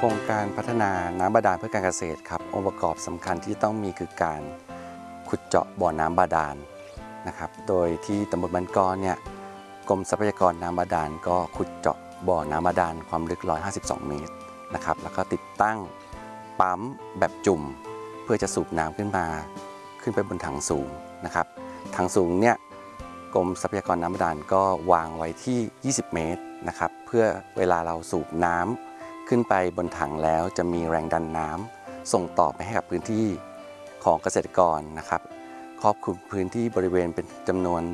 ครงการพัฒนาน้ำบาดาลเพื่อการเกษตรครับองค์ประกอบสำคัญที่ต้องมีคือการขุดเจาะบ่อน้ำบาดาลนะครับโดยที่ตำบลบ้านกอเนี่ยกรมทรัพยากรน้ำบาดาลก็ขุดเจาะบ่อน้ำบาดาลความลึก152 เมตรนะครับแล้วก็ติดตั้งปั๊มแบบจุ่มเพื่อจะสูบน้ำขึ้นไปบนถังสูงนะครับถังสูงเนี่ยกรมทรัพยากรน้ำบาดาลก็วางไว้ที่ 20 เมตรนะครับเพื่อเวลาเราสูบน้ำขึ้นไปบนถังแล้วจะมีแรงดันน้ำส่งต่อไปให้กับพื้นที่ของเกษตรกรนะครับครอบคลุมพื้นที่บริเวณเป็นจำนวน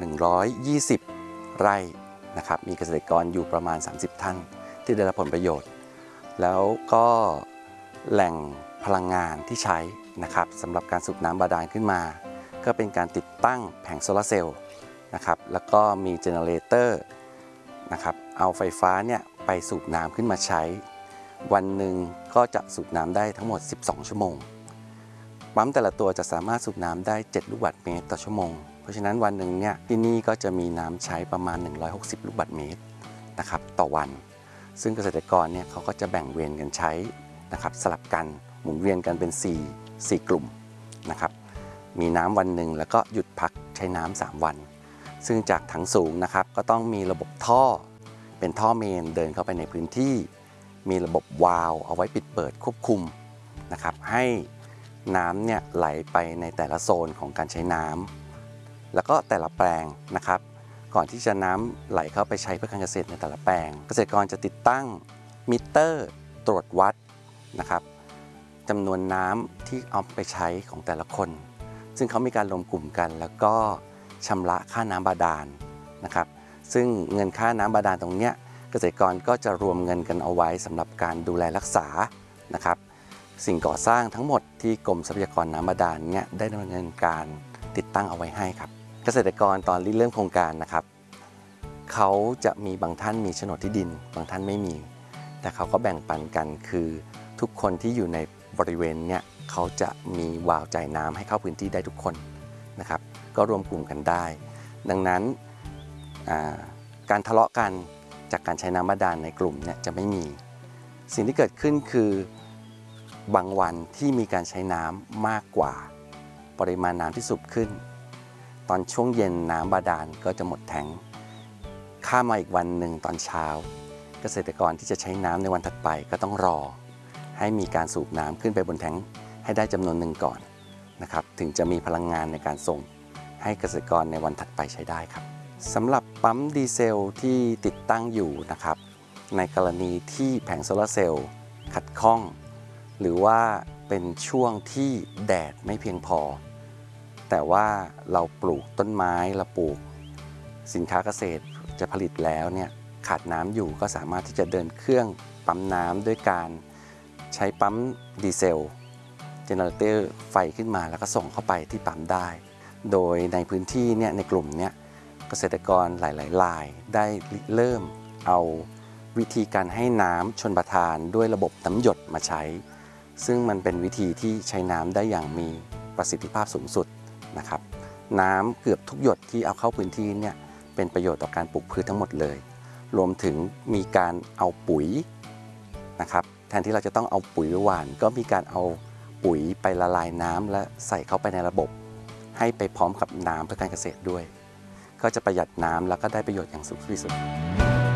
120 ไร่นะครับมีเกษตรกรอยู่ประมาณ30 ท่านที่ได้รับผลประโยชน์แล้วก็แหล่งพลังงานที่ใช้นะครับสำหรับการสูบน้ำบาดาลขึ้นมาก็เป็นการติดตั้งแผงโซลาร์เซลล์นะครับแล้วก็มีเจเนเรเตอร์นะครับเอาไฟฟ้าเนี่ยไปสูบน้ำขึ้นมาใช้วันหนึ่งก็จะสูบน้ำได้ทั้งหมด12 ชั่วโมงปั๊มแต่ละตัวจะสามารถสูบน้ำได้7 ลูกบาศก์เมตรต่อชั่วโมงเพราะฉะนั้นวันหนึ่งเนี่ยที่นี่ก็จะมีน้ำใช้ประมาณ160 ลูกบาศก์เมตรนะครับต่อวันซึ่งเกษตรกรเนี่ยเขาก็จะแบ่งเวรกันใช้นะครับสลับกันหมุนเวียนกันเป็น4 กลุ่มนะครับมีน้ำวันหนึ่งแล้วก็หยุดพักใช้น้ำ3 วันซึ่งจากถังสูงนะครับก็ต้องมีระบบท่อเป็นท่อเมนเดินเข้าไปในพื้นที่มีระบบวาล์วเอาไว้ปิดเปิดควบคุมนะครับให้น้ำเนี่ยไหลไปในแต่ละโซนของการใช้น้ำแล้วก็แต่ละแปลงนะครับก่อนที่จะน้ำไหลเข้าไปใช้เพื่อการเกษตรในแต่ละแปลงเกษตรกรจะติดตั้งมิเตอร์ตรวจวัดนะครับจำนวนน้ำที่เอาไปใช้ของแต่ละคนซึ่งเขามีการรวมกลุ่มกันแล้วก็ชำระค่าน้ำบาดาลนะครับซึ่งเงินค่าน้ำบาดาลตรงเนี้ยเกษตรกรก็จะรวมเงินกันเอาไว้สำหรับการดูแลรักษานะครับสิ่งก่อสร้างทั้งหมดที่กรมทรัพยากรน้ำบาดาลเนี่ยได้ดำเนินการติดตั้งเอาไว้ให้ครับเกษตรกรตอนริเริ่มโครงการนะครับเขาจะมีบางท่านมีโฉนดที่ดินบางท่านไม่มีแต่เขาก็แบ่งปันกันคือทุกคนที่อยู่ในบริเวณเนี่ยเขาจะมีวาล์วจ่ายน้ำให้เข้าพื้นที่ได้ทุกคนนะครับก็รวมกลุ่มกันได้ดังนั้นการทะเลาะกันจากการใช้น้ำบาดาลในกลุ่มเนี่ยจะไม่มีสิ่งที่เกิดขึ้นคือบางวันที่มีการใช้น้ำมากกว่าปริมาณน้ำที่สูบขึ้นตอนช่วงเย็นน้ำบาดาลก็จะหมดแทงข้ามมาอีกวันหนึ่งตอนเช้าเกษตรกรที่จะใช้น้ำในวันถัดไปก็ต้องรอให้มีการสูบน้ำขึ้นไปบนแทงให้ได้จำนวนหนึ่งก่อนนะครับถึงจะมีพลังงานในการส่งให้เกษตรกรในวันถัดไปใช้ได้ครับสำหรับปั๊มดีเซลที่ติดตั้งอยู่นะครับในกรณีที่แผงโซลาร์เซลล์ขัดข้องหรือว่าเป็นช่วงที่แดดไม่เพียงพอแต่ว่าเราปลูกต้นไม้เราปลูกสินค้าเกษตรจะผลิตแล้วเนี่ยขาดน้ำอยู่ก็สามารถที่จะเดินเครื่องปั๊มน้ำด้วยการใช้ปั๊มดีเซลเจเนเรเตอร์ไฟขึ้นมาแล้วก็ส่งเข้าไปที่ปั๊มได้โดยในพื้นที่เนี่ยในกลุ่มเนี้ยเกษตรกรหลายๆรายได้เริ่มเอาวิธีการให้น้ำชลประทานด้วยระบบน้ำหยดมาใช้ซึ่งมันเป็นวิธีที่ใช้น้ำได้อย่างมีประสิทธิภาพสูงสุดนะครับน้ำเกือบทุกหยดที่เอาเข้าพื้นที่เนี่ยเป็นประโยชน์ต่อการปลูกพืชทั้งหมดเลยรวมถึงมีการเอาปุ๋ยนะครับแทนที่เราจะต้องเอาปุ๋ยหวานก็มีการเอาปุ๋ยไปละลายน้ำและใส่เข้าไปในระบบให้ไปพร้อมกับน้ำเพื่อการเกษตรด้วยก็จะประหยัดน้ำแล้วก็ได้ประโยชน์อย่างสูงที่สุด